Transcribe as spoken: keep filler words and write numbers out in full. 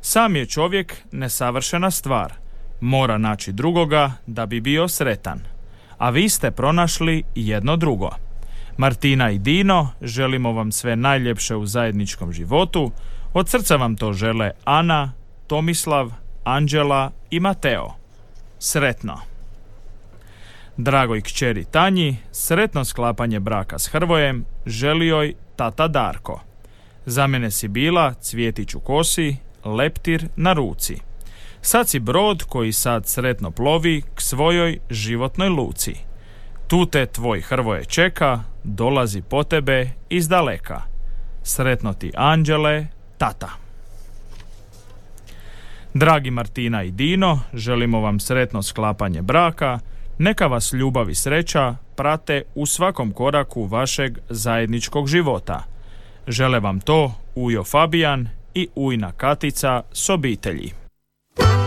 Sam je čovjek nesavršena stvar. Mora naći drugoga da bi bio sretan. A vi ste pronašli jedno drugo. Martina i Dino, želimo vam sve najljepše u zajedničkom životu. Od srca vam to žele Ana, Tomislav, Anđela i Mateo. Sretno! Dragoj kćeri Tanji, sretno sklapanje braka s Hrvojem, želi joj tata Darko. Za mene si bila cvjetić u kosi, leptir na ruci. Sad si brod koji sad sretno plovi k svojoj životnoj luci. Tu te tvoj Hrvoje čeka, dolazi po tebe iz daleka. Sretno ti Anđele, tata. Dragi Martina i Dino, želimo vam sretno sklapanje braka. Neka vas ljubav i sreća prate u svakom koraku vašeg zajedničkog života. Žele vam to Ujo Fabijan i ujna Katica s obitelji.